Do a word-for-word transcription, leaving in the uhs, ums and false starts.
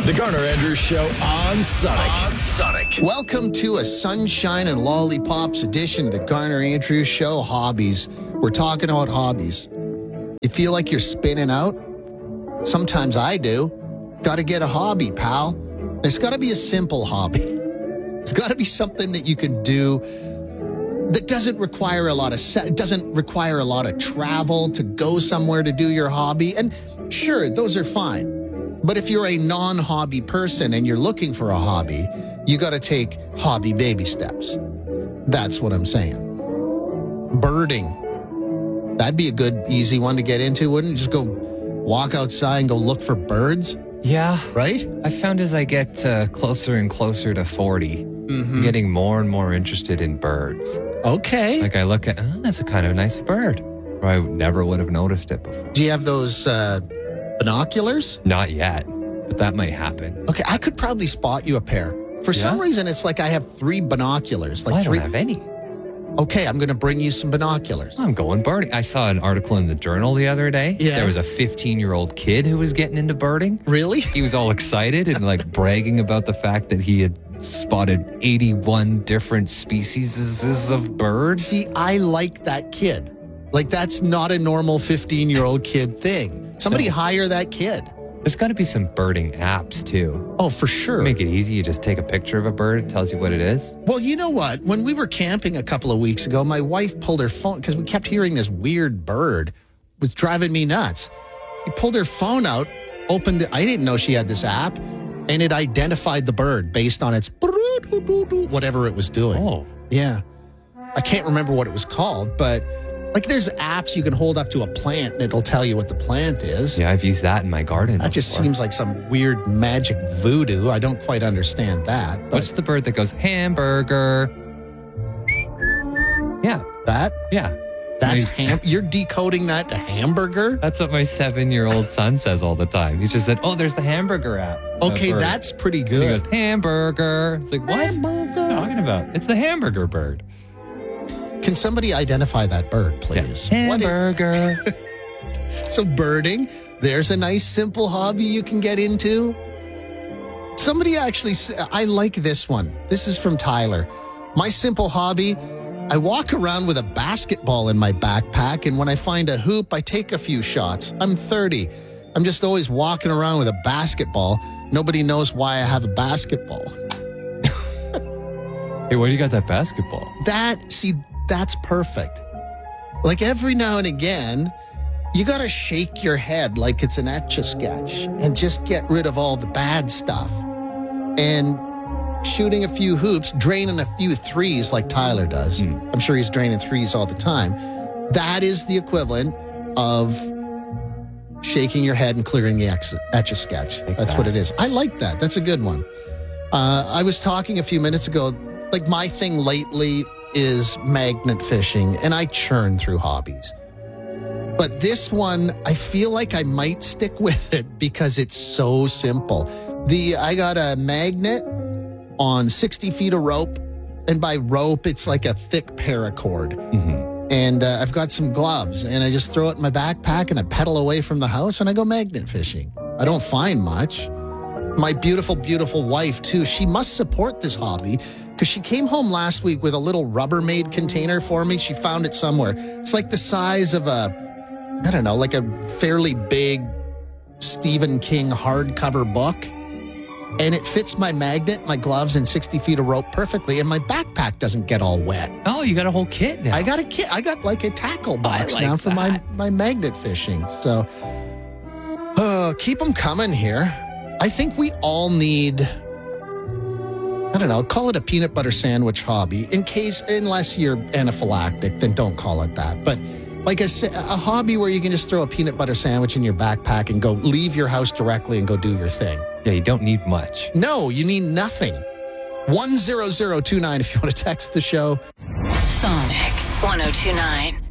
The Garner Andrews Show on Sonic. On Sonic. Welcome to a Sunshine and Lollipops edition of the Garner Andrews Show, Hobbies. We're talking about hobbies. You feel like you're spinning out? Sometimes I do. Got to get a hobby, pal. It's got to be a simple hobby. It's got to be something that you can do that doesn't require a lot of se- doesn't require a lot of travel to go somewhere to do your hobby. And sure, those are fine. But if you're a non-hobby person and you're looking for a hobby, you got to take hobby baby steps. That's what I'm saying. Birding. That'd be a good, easy one to get into, wouldn't it? Just go walk outside and go look for birds. Yeah. Right? I found as I get uh, closer and closer to forty, Mm-hmm. I'm getting more and more interested in birds. Okay. Like I look at, oh, that's a kind of nice bird. Or I never would have noticed it before. Do you have those uh, binoculars? Not yet, but that might happen. Okay, I could probably spot you a pair. For Yeah? some reason, it's like I have three binoculars. Like I three. don't have any. Okay, I'm going to bring you some binoculars. I'm going birding. I saw an article in the Journal the other day. Yeah. There was a fifteen-year-old kid who was getting into birding. Really? He was all excited and like bragging about the fact that he had spotted eighty-one different species of birds. See, I like that kid. Like, that's not a normal fifteen-year-old kid thing. Somebody No. hire that kid. There's got to be some birding apps too. Oh, for sure. Make it easy. You just take a picture of a bird. It tells you what it is. Well, you know what? When we were camping a couple of weeks ago, my wife pulled her phone because we kept hearing this weird bird. It was driving me nuts. She pulled her phone out, opened it. I didn't know she had this app, and it identified the bird based on its whatever it was doing. Oh. Yeah. I can't remember what it was called, but like there's apps you can hold up to a plant and it'll tell you what the plant is. Yeah, I've used that in my garden. That just before. seems like some weird magic voodoo. I don't quite understand that. But What's the bird that goes hamburger? Yeah, that? yeah. That's My- ham. You're decoding that to hamburger? That's what my seven-year-old son says all the time. He just said, "Oh, there's the hamburger app." Okay, bird. that's pretty And he good. goes hamburger. It's like what? What are you talking about? It's the hamburger bird. Can somebody identify that bird, please? What is- Hamburger. so birding, there's a nice simple hobby you can get into. Somebody actually, s- I like this one. This is from Tyler. My simple hobby, I walk around with a basketball in my backpack, and when I find a hoop, I take a few shots. I'm thirty. I'm just always walking around with a basketball. Nobody knows why I have a basketball. Hey, why do you got that basketball? That, see, that's perfect. Like every now and again, you got to shake your head like it's an Etch-a-Sketch and just get rid of all the bad stuff. And shooting a few hoops, draining a few threes like Tyler does. Mm. I'm sure he's draining threes all the time. That is the equivalent of shaking your head and clearing the ex- Etch-a-Sketch. Like That's that. what it is. I like that. That's a good one. Uh, I was talking a few minutes ago, like my thing lately is magnet fishing, and I churn through hobbies. But this one, I feel like I might stick with it because it's so simple. The I got a magnet on sixty feet of rope, and by rope, it's like a thick paracord. Mm-hmm. And uh, I've got some gloves, and I just throw it in my backpack, and I pedal away from the house, and I go magnet fishing. I don't find much. My beautiful, beautiful wife, too, she must support this hobby because she came home last week with a little Rubbermaid container for me. She found it somewhere. It's like the size of a, I don't know, like a fairly big Stephen King hardcover book. And it fits my magnet, my gloves, and sixty feet of rope perfectly. And my backpack doesn't get all wet. Oh, you got a whole kit now. I got a kit. I got like a tackle box like now for my, that. my magnet fishing. So uh, keep them coming here. I think we all need, I don't know, call it a peanut butter sandwich hobby. In case, unless you're anaphylactic, then don't call it that. But like a, sa- a hobby where you can just throw a peanut butter sandwich in your backpack and go leave your house directly and go do your thing. Yeah, you don't need much. No, you need nothing. one zero zero two nine if you want to text the show. Sonic one oh two nine.